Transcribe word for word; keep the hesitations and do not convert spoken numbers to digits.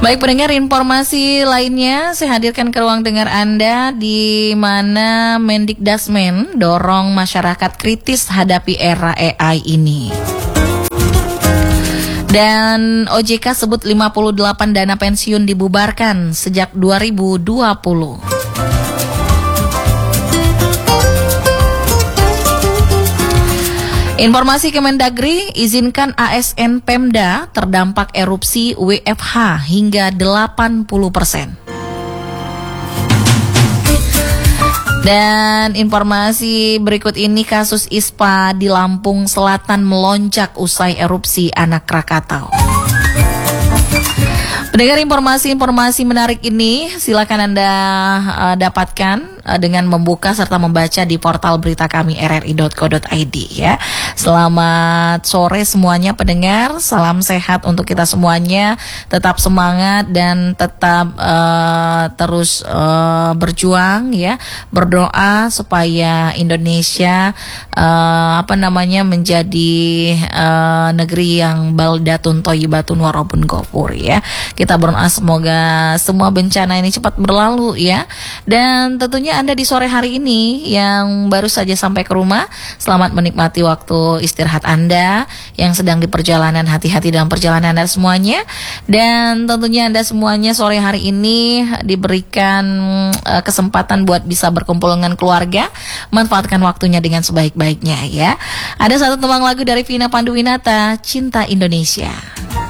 Baik pendengar, informasi lainnya saya hadirkan ke ruang dengar Anda, di mana Mendikdasmen dorong masyarakat kritis hadapi era A I ini. Dan O J K sebut lima puluh delapan dana pensiun dibubarkan sejak dua ribu dua puluh. Informasi Kemendagri, izinkan A S N Pemda terdampak erupsi W F H hingga delapan puluh persen. Dan informasi berikut ini, kasus ISPA di Lampung Selatan melonjak usai erupsi Anak Krakatau. Pendengar, informasi-informasi menarik ini silakan Anda uh, dapatkan uh, dengan membuka serta membaca di portal berita kami r r i dot co dot i d ya. Selamat sore semuanya pendengar, salam sehat untuk kita semuanya, tetap semangat dan tetap uh, terus uh, berjuang ya, berdoa supaya Indonesia uh, apa namanya menjadi uh, negeri yang baldatun thayyibatun warabun ghafur ya. Kita berdoa semoga semua bencana ini cepat berlalu ya. Dan tentunya Anda di sore hari ini yang baru saja sampai ke rumah, selamat menikmati waktu istirahat Anda. Yang sedang di perjalanan, hati-hati dalam perjalanan Anda semuanya. Dan tentunya Anda semuanya sore hari ini diberikan uh, kesempatan buat bisa berkumpul dengan keluarga. Manfaatkan waktunya dengan sebaik-baiknya ya. Ada satu tembang lagu dari Vina Panduwinata, Cinta Indonesia.